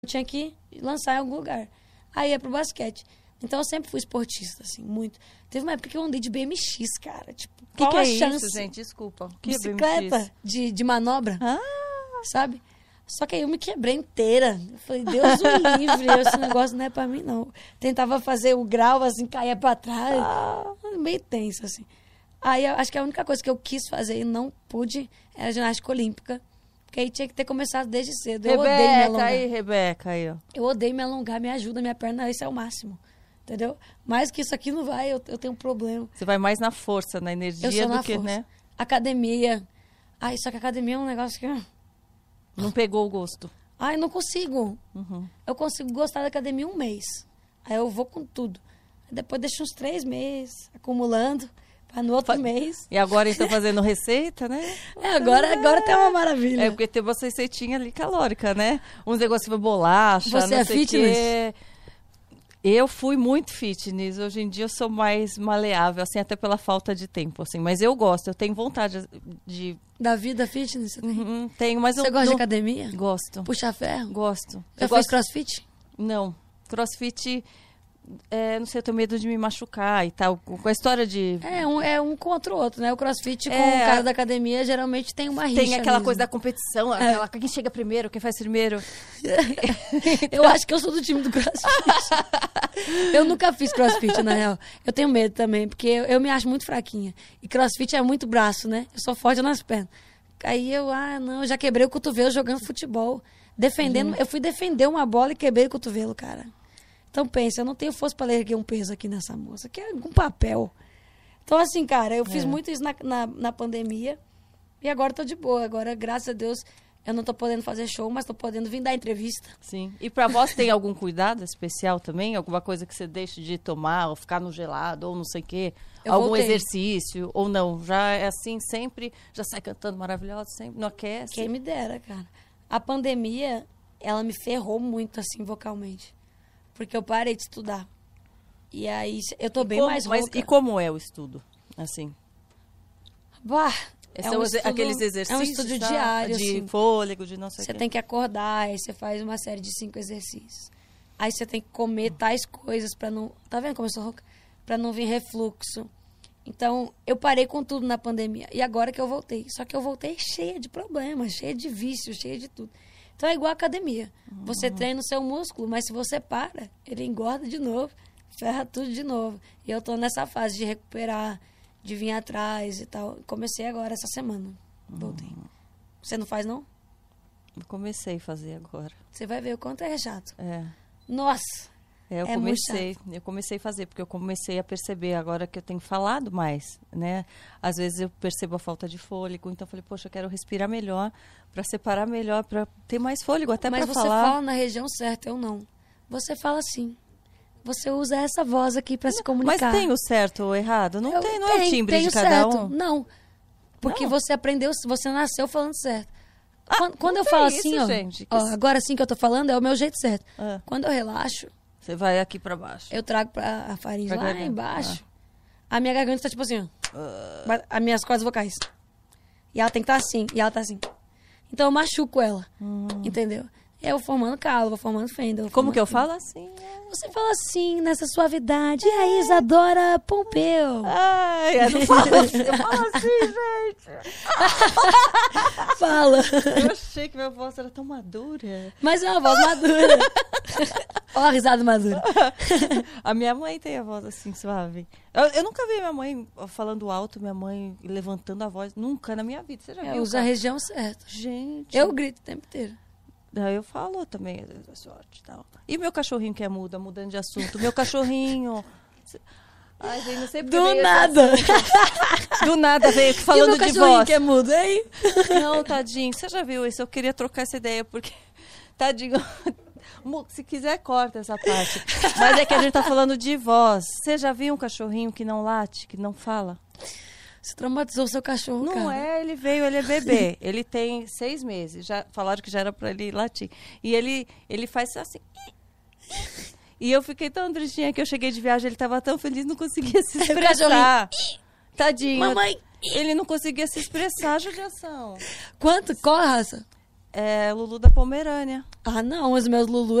tinha que lançar em algum lugar. Aí ia pro basquete. Então eu sempre fui esportista, assim, muito. Teve uma época que eu andei de BMX, cara. Tipo, qual a chance? Isso, gente? Desculpa. Bicicleta de manobra, sabe? Só que aí eu me quebrei inteira. Eu falei, Deus o livre, esse negócio não é pra mim, não. Tentava fazer o grau, assim, caía pra trás. Meio tenso, assim. Aí eu acho que a única coisa que eu quis fazer e não pude era ginástica olímpica. Porque aí tinha que ter começado desde cedo. Eu odeio me alongar. Rebeca, aí, ó. Eu odeio me alongar, me ajuda, minha perna, isso é o máximo. Entendeu? Mais que isso aqui não vai, eu tenho um problema. Você vai mais na força, na energia eu sou do na que, força. Né? Academia. Ai, só que academia é um negócio que... Não pegou o gosto. Ai, não consigo. Eu consigo gostar da academia 1 mês. Aí eu vou com tudo. Depois deixo uns 3 meses acumulando. Pra no outro mês. E agora estão fazendo receita, né? Agora tá uma maravilha. É, porque tem uma receitinha ali calórica, né? Uns negócios de bolacha, Você não é sei fitness? Quê. Eu fui muito fitness. Hoje em dia eu sou mais maleável, assim, até pela falta de tempo, assim. Mas eu gosto, eu tenho vontade de... Da vida fitness? Você tem? Tenho, mas Você gosta de academia? Gosto. Puxar ferro? Gosto. Já fez crossfit? Não. Crossfit... não sei, eu tenho medo de me machucar e tal. Com a história de... É um contra o outro, né? O crossfit com o cara da academia geralmente tem uma rixa. Tem aquela mesmo. coisa da competição, quem chega primeiro, quem faz primeiro. Eu acho que eu sou do time do crossfit. Eu nunca fiz crossfit, na real. Eu tenho medo também, porque eu me acho muito fraquinha. E crossfit é muito braço, né? Eu sou forte nas pernas. Aí eu já quebrei o cotovelo jogando futebol. Defendendo, eu fui defender uma bola e quebrei o cotovelo, cara. Então, pensa, eu não tenho força para erguer um peso aqui nessa moça. Aqui é um papel. Então, assim, cara, eu fiz muito isso na pandemia. E agora tô de boa. Agora, graças a Deus, eu não tô podendo fazer show, mas tô podendo vir dar entrevista. Sim. E pra vós tem algum cuidado especial também? Alguma coisa que você deixe de tomar, ou ficar no gelado, ou não sei o quê? Algum exercício, ou não? Já é assim sempre? Já sai cantando maravilhosa sempre? Não aquece? Quem me dera, cara. A pandemia, ela me ferrou muito, assim, vocalmente. Porque eu parei de estudar. E aí, eu tô bem mais rouca. E como é o estudo, assim? Bah, São aqueles exercícios, é um estudo diário, de assim. fôlego, de não sei o quê. Você tem que acordar, aí você faz uma série de 5 exercícios. Aí você tem que comer tais coisas pra não... Tá vendo como eu sou rouca? Pra não vir refluxo. Então, eu parei com tudo na pandemia. E agora que eu voltei. Só que eu voltei cheia de problemas, cheia de vícios, cheia de tudo. Então é igual a academia. Você treina o seu músculo, mas se você para, ele engorda de novo, ferra tudo de novo. E eu tô nessa fase de recuperar, de vir atrás e tal. Comecei agora, essa semana. Voltei. Você não faz, não? Eu comecei a fazer agora. Você vai ver o quanto é chato. É. Nossa! Eu comecei a fazer, porque eu comecei a perceber agora que eu tenho falado mais, né? Às vezes eu percebo a falta de fôlego, então eu falei, poxa, eu quero respirar melhor, para separar melhor, para ter mais fôlego, até para falar. Mas você fala na região certa, eu não. Você fala assim. Você usa essa voz aqui para se comunicar. Mas tem o certo ou errado? Não é o timbre de cada certo. um? Não, porque você aprendeu, você nasceu falando certo. Quando eu falo assim, isso, ó, gente, agora sim que eu tô falando, é o meu jeito certo. Quando eu relaxo... Você vai aqui pra baixo. Eu trago a faringe lá embaixo. A minha garganta tá tipo assim, ó. As minhas cordas vocais. E ela tem que estar assim. E ela tá assim. Então eu machuco ela. Entendeu? Eu vou formando calo, vou formando fenda. Como que eu falo assim? Você fala assim, nessa suavidade. E aí, Isadora Pompeu? Ai, eu não falo assim. Eu falo assim, gente. Fala. Eu achei que minha voz era tão madura. Mas é uma voz madura. Olha a risada madura. A minha mãe tem a voz assim, suave. Eu nunca vi minha mãe falando alto, minha mãe levantando a voz. Nunca na minha vida. Você já viu? Usa a região certa. Gente. Eu grito o tempo inteiro. Eu falo também, sorte e tal. E meu cachorrinho que é muda, mudando de assunto. Meu cachorrinho... Ai, gente, não sei porque do nada. Do nada veio falando de voz. E meu cachorrinho que é mudo, hein? Não, tadinho. Você já viu isso? Eu queria trocar essa ideia, porque... Tadinho... Se quiser, corta essa parte. Mas é que a gente tá falando de voz. Você já viu um cachorrinho que não late, que não fala? Você traumatizou o seu cachorro, Não cara. ele veio, ele é bebê. Ele tem 6 meses. Já falaram que já era pra ele latir. E ele faz assim. E eu fiquei tão tristinha que eu cheguei de viagem, ele tava tão feliz, não conseguia se expressar. Tadinho. Mamãe. Ele não conseguia se expressar, judiação. Qual a raça? É Lulu da Pomerânia. Ah, não, os meus Lulu